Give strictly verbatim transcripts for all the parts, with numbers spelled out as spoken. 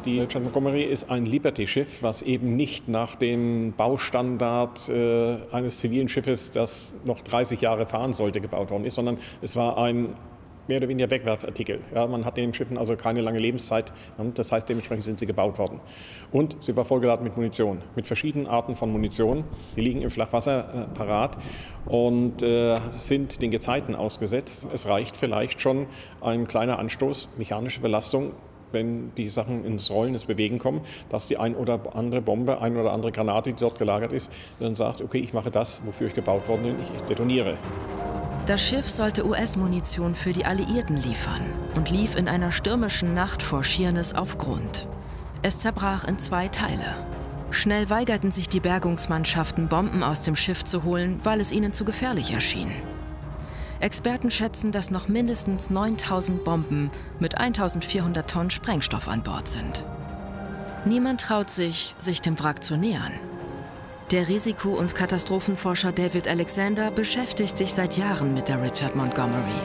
Die Richard Montgomery ist ein Liberty-Schiff, was eben nicht nach dem Baustandard äh, eines zivilen Schiffes, das noch dreißig Jahre fahren sollte, gebaut worden ist, sondern es war ein mehr oder weniger Wegwerfartikel. Ja, man hat den Schiffen also keine lange Lebenszeit. Das heißt, dementsprechend sind sie gebaut worden. Und sie war vollgeladen mit Munition, mit verschiedenen Arten von Munition. Die liegen im Flachwasser äh, parat und äh, sind den Gezeiten ausgesetzt. Es reicht vielleicht schon ein kleiner Anstoß, mechanische Belastung, wenn die Sachen ins Rollen, ins Bewegen kommen, dass die ein oder andere Bombe, ein oder andere Granate, die dort gelagert ist, dann sagt, okay, ich mache das, wofür ich gebaut worden bin, ich detoniere. Das Schiff sollte U S-Munition für die Alliierten liefern und lief in einer stürmischen Nacht vor Sheerness auf Grund. Es zerbrach in zwei Teile. Schnell weigerten sich die Bergungsmannschaften, Bomben aus dem Schiff zu holen, weil es ihnen zu gefährlich erschien. Experten schätzen, dass noch mindestens neuntausend Bomben mit eintausendvierhundert Tonnen Sprengstoff an Bord sind. Niemand traut sich, sich dem Wrack zu nähern. Der Risiko- und Katastrophenforscher David Alexander beschäftigt sich seit Jahren mit der Richard Montgomery.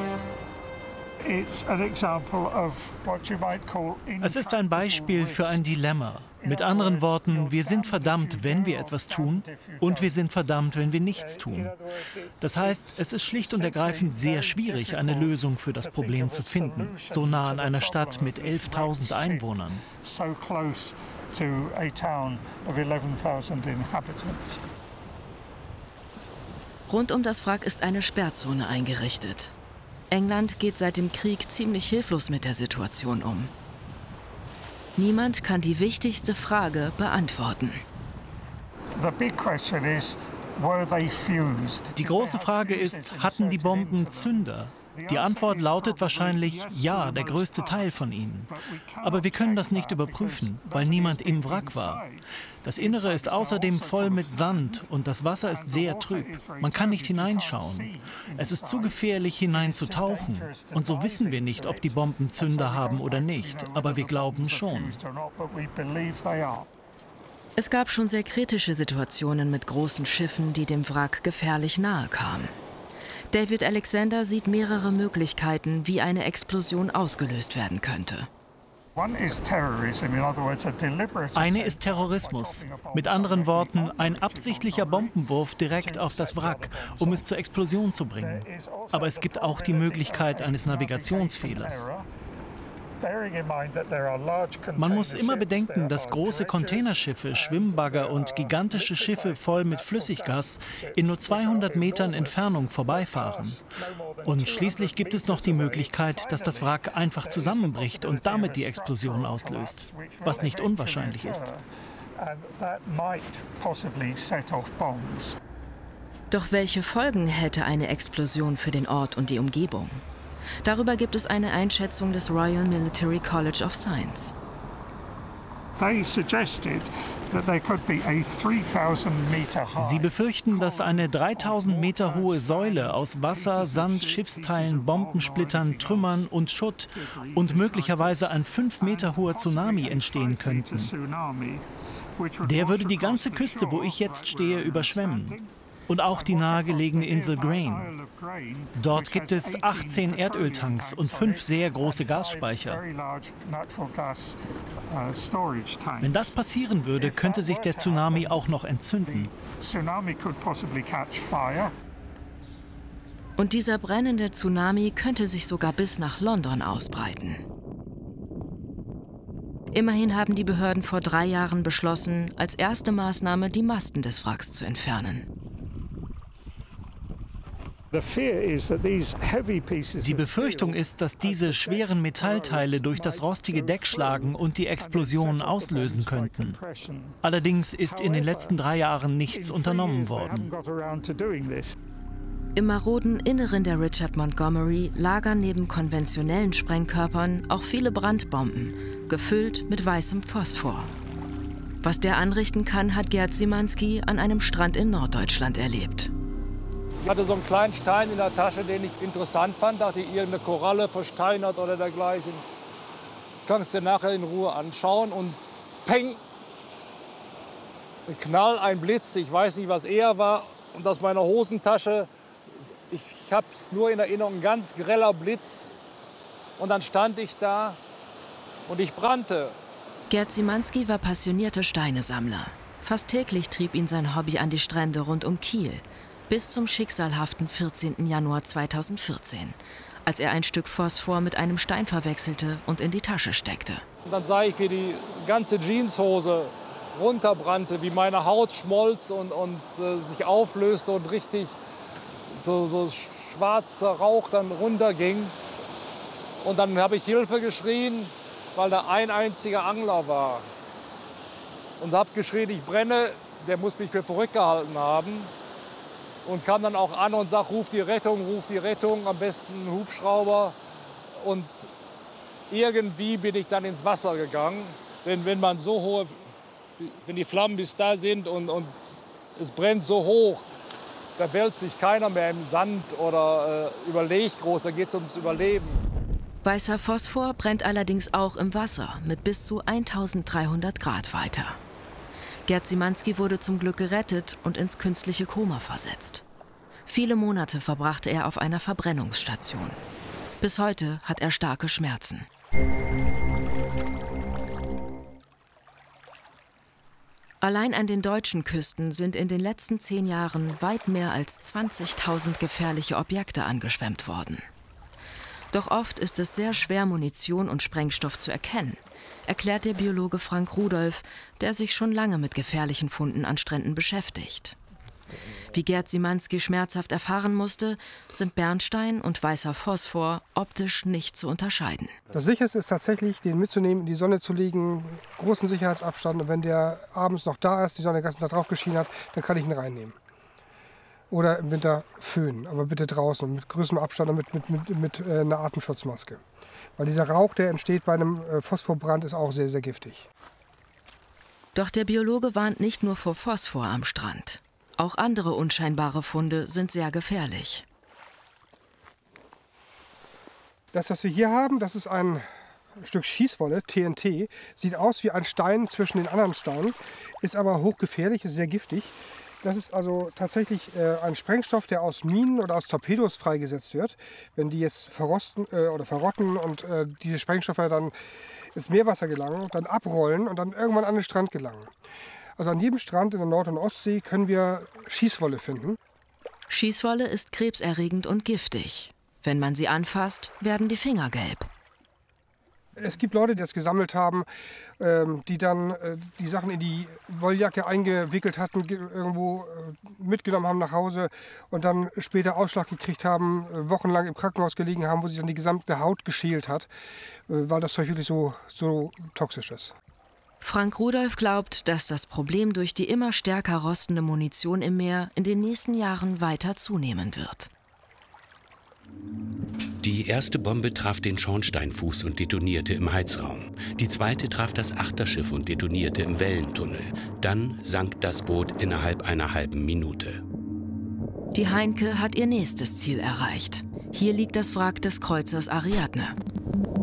Es ist ein Beispiel für ein Dilemma. Mit anderen Worten, wir sind verdammt, wenn wir etwas tun, und wir sind verdammt, wenn wir nichts tun. Das heißt, es ist schlicht und ergreifend sehr schwierig, eine Lösung für das Problem zu finden, so nah an einer Stadt mit elftausend Einwohnern. Rund um das Wrack ist eine Sperrzone eingerichtet. England geht seit dem Krieg ziemlich hilflos mit der Situation um. Niemand kann die wichtigste Frage beantworten. Die große Frage ist, hatten die Bomben Zünder? Die Antwort lautet wahrscheinlich ja, der größte Teil von ihnen. Aber wir können das nicht überprüfen, weil niemand im Wrack war. Das Innere ist außerdem voll mit Sand und das Wasser ist sehr trüb. Man kann nicht hineinschauen. Es ist zu gefährlich, hineinzutauchen. Und so wissen wir nicht, ob die Bomben Zünder haben oder nicht. Aber wir glauben schon. Es gab schon sehr kritische Situationen mit großen Schiffen, die dem Wrack gefährlich nahe kamen. David Alexander sieht mehrere Möglichkeiten, wie eine Explosion ausgelöst werden könnte. Eine ist Terrorismus. Mit anderen Worten, ein absichtlicher Bombenwurf direkt auf das Wrack, um es zur Explosion zu bringen. Aber es gibt auch die Möglichkeit eines Navigationsfehlers. Man muss immer bedenken, dass große Containerschiffe, Schwimmbagger und gigantische Schiffe voll mit Flüssiggas in nur zweihundert Metern Entfernung vorbeifahren. Und schließlich gibt es noch die Möglichkeit, dass das Wrack einfach zusammenbricht und damit die Explosion auslöst, was nicht unwahrscheinlich ist. Doch welche Folgen hätte eine Explosion für den Ort und die Umgebung? Darüber gibt es eine Einschätzung des Royal Military College of Science. Sie befürchten, dass eine dreitausend Meter hohe Säule aus Wasser, Sand, Schiffsteilen, Bombensplittern, Trümmern und Schutt und möglicherweise ein fünf Meter hoher Tsunami entstehen könnten. Der würde die ganze Küste, wo ich jetzt stehe, überschwemmen. Und auch die nahegelegene Insel Grain. Dort gibt es achtzehn Erdöltanks und fünf sehr große Gasspeicher. Wenn das passieren würde, könnte sich der Tsunami auch noch entzünden. Und dieser brennende Tsunami könnte sich sogar bis nach London ausbreiten. Immerhin haben die Behörden vor drei Jahren beschlossen, als erste Maßnahme die Masten des Wracks zu entfernen. Die Befürchtung ist, dass diese schweren Metallteile durch das rostige Deck schlagen und die Explosion auslösen könnten. Allerdings ist in den letzten drei Jahren nichts unternommen worden. Im maroden Inneren der Richard Montgomery lagern neben konventionellen Sprengkörpern auch viele Brandbomben, gefüllt mit weißem Phosphor. Was der anrichten kann, hat Gerd Szymanski an einem Strand in Norddeutschland erlebt. Ich hatte so einen kleinen Stein in der Tasche, den ich interessant fand. Dachte ich, irgendeine Koralle versteinert oder dergleichen. Kannst du dir nachher in Ruhe anschauen und peng! Ein Knall, ein Blitz, ich weiß nicht, was eher war. Und aus meiner Hosentasche, ich habe es nur in Erinnerung, ein ganz greller Blitz. Und dann stand ich da und ich brannte. Gerd Szymanski war passionierter Steinesammler. Fast täglich trieb ihn sein Hobby an die Strände rund um Kiel, bis zum schicksalhaften vierzehnten Januar zweitausendvierzehn, als er ein Stück Phosphor mit einem Stein verwechselte und in die Tasche steckte. Und dann sah ich, wie die ganze Jeanshose runterbrannte, wie meine Haut schmolz und, und äh, sich auflöste und richtig so, so schwarzer Rauch dann runterging. Und dann habe ich Hilfe geschrien, weil da ein einziger Angler war. Und habe geschrien, ich brenne, der muss mich für verrückt gehalten haben. Und kam dann auch an und sagt, ruf die Rettung, ruf die Rettung, am besten einen Hubschrauber. Und irgendwie bin ich dann ins Wasser gegangen. Denn wenn man so hohe, wenn die Flammen bis da sind und, und es brennt so hoch, da wälzt sich keiner mehr im Sand oder äh, überlegt groß, da geht es ums Überleben. Weißer Phosphor brennt allerdings auch im Wasser mit bis zu eintausenddreihundert Grad weiter. Gerd Szymanski wurde zum Glück gerettet und ins künstliche Koma versetzt. Viele Monate verbrachte er auf einer Verbrennungsstation. Bis heute hat er starke Schmerzen. Allein an den deutschen Küsten sind in den letzten zehn Jahren weit mehr als zwanzigtausend gefährliche Objekte angeschwemmt worden. Doch oft ist es sehr schwer, Munition und Sprengstoff zu erkennen, erklärt der Biologe Frank Rudolph, der sich schon lange mit gefährlichen Funden an Stränden beschäftigt. Wie Gerd Szymanski schmerzhaft erfahren musste, sind Bernstein und weißer Phosphor optisch nicht zu unterscheiden. Das Sicherste ist tatsächlich, den mitzunehmen, in die Sonne zu legen, großen Sicherheitsabstand. Und wenn der abends noch da ist, die Sonne den ganzen Tag drauf geschienen hat, dann kann ich ihn reinnehmen. Oder im Winter föhnen, aber bitte draußen mit größerem Abstand und mit, mit, mit, mit äh, einer Atemschutzmaske. Weil dieser Rauch, der entsteht bei einem äh, Phosphorbrand, ist auch sehr, sehr giftig. Doch der Biologe warnt nicht nur vor Phosphor am Strand. Auch andere unscheinbare Funde sind sehr gefährlich. Das, was wir hier haben, das ist ein Stück Schießwolle, T N T. Sieht aus wie ein Stein zwischen den anderen Steinen, ist aber hochgefährlich, ist sehr giftig. Das ist also tatsächlich äh, ein Sprengstoff, der aus Minen oder aus Torpedos freigesetzt wird. Wenn die jetzt verrosten äh, oder verrotten und äh, diese Sprengstoffe dann ins Meerwasser gelangen, dann abrollen und dann irgendwann an den Strand gelangen. Also an jedem Strand in der Nord- und Ostsee können wir Schießwolle finden. Schießwolle ist krebserregend und giftig. Wenn man sie anfasst, werden die Finger gelb. Es gibt Leute, die das gesammelt haben, ähm, die dann äh, die Sachen in die Wolljacke eingewickelt hatten, irgendwo äh, mitgenommen haben nach Hause und dann später Ausschlag gekriegt haben, äh, wochenlang im Krankenhaus gelegen haben, wo sich dann die gesamte Haut geschält hat, äh, weil das Zeug wirklich so, so toxisch ist. Frank Rudolph glaubt, dass das Problem durch die immer stärker rostende Munition im Meer in den nächsten Jahren weiter zunehmen wird. Die erste Bombe traf den Schornsteinfuß und detonierte im Heizraum. Die zweite traf das Achterschiff und detonierte im Wellentunnel. Dann sank das Boot innerhalb einer halben Minute. Die Heinke hat ihr nächstes Ziel erreicht. Hier liegt das Wrack des Kreuzers Ariadne.